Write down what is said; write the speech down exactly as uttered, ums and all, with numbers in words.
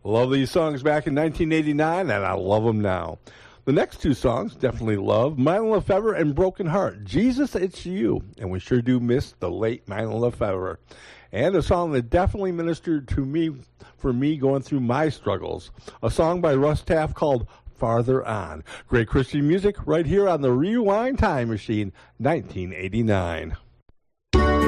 Love these songs back in nineteen eighty-nine, and I love them now. The next two songs, definitely love, Mylon Lefevre and Broken Heart. Jesus, It's You. And we sure do miss the late Mylon Lefevre. And a song that definitely ministered to me, for me going through my struggles. A song by Russ Taff called Farther On. Great Christian music right here on the Rewind Time Machine, nineteen eighty-nine.